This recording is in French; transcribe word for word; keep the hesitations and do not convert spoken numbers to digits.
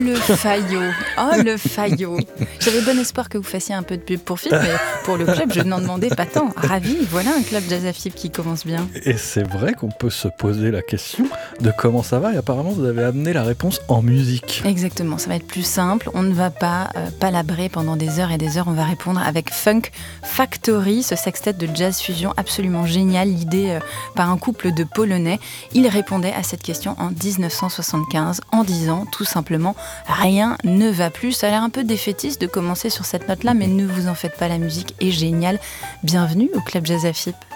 Le Fayot, oh le Fayot. J'avais bon espoir que vous fassiez un peu de pub pour F I P, mais pour le club, je n'en demandais pas tant. Ravi, voilà un club jazz à F I P qui commence bien. Et c'est vrai qu'on peut se poser la question de comment ça va, et apparemment vous avez amené la réponse en musique. Exactement, ça va être plus simple, on ne va pas euh, palabrer pendant des heures et des heures, on va répondre avec Funk Factory, ce sextet de jazz fusion absolument génial, l'idée euh, par un couple de Polonais. Ils répondaient à cette question en dix-neuf cent soixante-quinze en disant tout simplement « Rien ne va plus ». Ça a l'air un peu défaitiste de commencer sur cette note-là, mais ne vous en faites pas, la musique est géniale. Bienvenue au Club Jazz à F I P.